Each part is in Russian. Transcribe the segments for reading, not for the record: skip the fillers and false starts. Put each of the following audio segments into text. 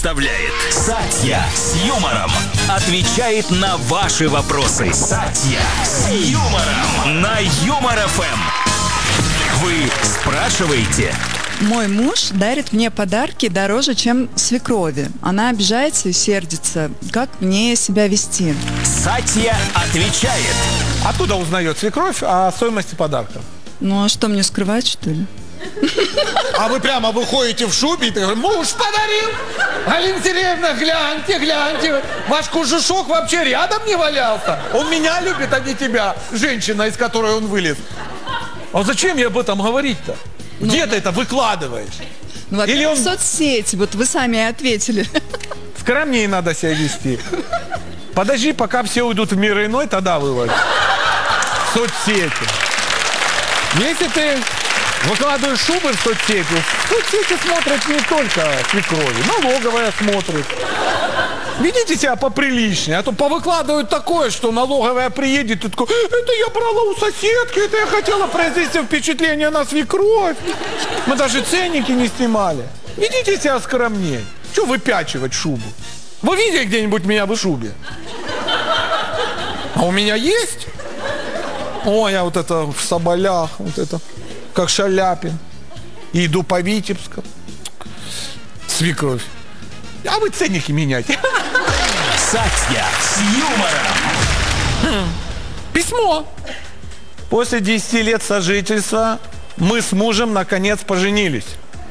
Вставляет Сатья с юмором. Отвечает на ваши вопросы. Сатья с юмором. На Юмор ФМ. Вы спрашиваете. Мой муж дарит мне подарки дороже, чем свекрови. Она обижается и сердится. Как мне себя вести? Сатья отвечает. Оттуда узнает свекровь о стоимости подарка. Ну а что, мне скрывать, что ли? А вы прямо выходите в шубе и говорите: муж подарил! Галина Сергеевна, гляньте, гляньте. Ваш кожушок вообще рядом не валялся. Он меня любит, а не тебя, женщина, из которой он вылез. А зачем я об этом говорить-то? Где ты это выкладываешь? Ну, во-первых, в соцсети, вот вы сами и ответили. Скромнее надо себя вести. Подожди, пока все уйдут в мир иной, тогда выводь. Соцсети. Если ты выкладываешь шубы в соцсети смотрят не только свекрови, налоговая смотрит. Ведите себя поприличнее, а то повыкладывают такое, что налоговая приедет и такой: это я брала у соседки, это я хотела произвести впечатление на свекровь. Мы даже ценники не снимали. Ведите себя скромнее. Чего выпячивать шубу? Вы видели где-нибудь меня в шубе? А у меня есть? Ой, я вот это в соболях, вот это, как Шаляпин. И иду по Витебскому. Свекровь. А вы ценники меняйте. Сатья с юмором. Письмо. После 10 лет сожительства мы с мужем наконец поженились.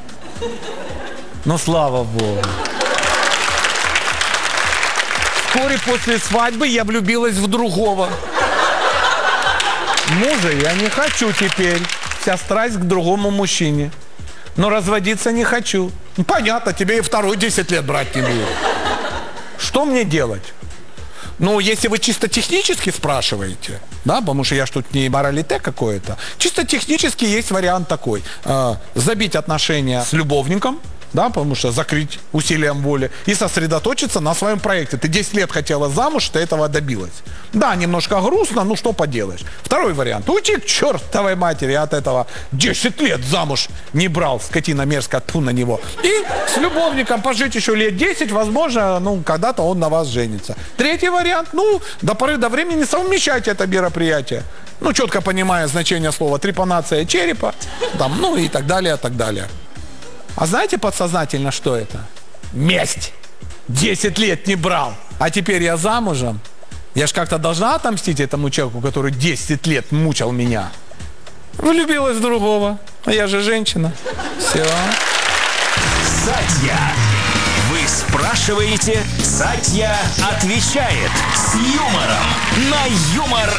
Но слава Богу. Вскоре после свадьбы я влюбилась в другого. Мужа я не хочу теперь. Вся страсть к другому мужчине. Но разводиться не хочу. Понятно, тебе и второй 10 лет брать не буду. Что мне делать? Ну, если вы чисто технически спрашиваете, да, потому что я ж тут не моралите какое-то, чисто технически есть вариант такой. Забить отношения с любовником, да, потому что закрыть усилием воли, и сосредоточиться на своем проекте. Ты 10 лет хотела замуж, ты этого добилась. Да, немножко грустно, ну что поделаешь. Второй вариант. Уйти к чертовой матери от этого. 10 лет замуж не брал, скотина мерзкая, тьфу на него. И с любовником пожить еще лет 10, возможно, ну, когда-то он на вас женится. Третий вариант. Ну, до поры до времени совмещайте это мероприятие. Ну, четко понимая значение слова трепанация черепа, там, ну и так далее, так далее. А знаете подсознательно, что это? Месть. 10 лет не брал, а теперь я замужем. Я ж как-то должна отомстить этому человеку, который 10 лет мучил меня. Влюбилась в другого, а я же женщина. Все. Сатья. Вы спрашиваете, Сатья отвечает. С юмором. На Юмор